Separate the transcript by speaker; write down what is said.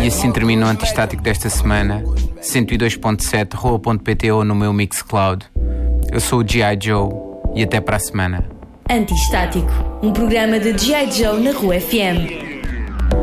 Speaker 1: E assim termina o Antistático desta semana. 102.7 Rua.pt ou no meu Mixcloud. Eu sou o G.I. Joe e até para a semana.
Speaker 2: Antistático, um programa de G.I. Joe na Rua FM.